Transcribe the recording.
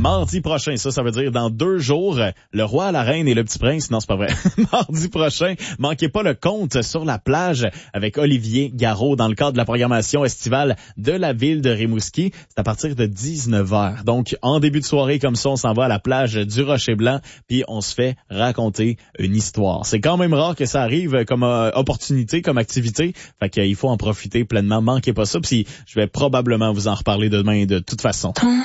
mardi prochain. Ça veut dire dans 2 jours, le roi, la reine et le petit prince. Non, c'est pas vrai. Mardi prochain, manquez pas le compte sur la plage avec Olivier Garreau dans le cadre de la programmation estivale de la ville de Rimouski. C'est à partir de 19h. Donc, en début de soirée, comme ça, on s'en va à la plage du Rocher-Blanc, puis on se fait raconter une histoire. C'est quand même rare que ça arrive comme opportunité, comme activité. Fait qu'il faut en profiter pleinement. Manquez pas ça. Puis je vais probablement vous en reparler demain de toute façon.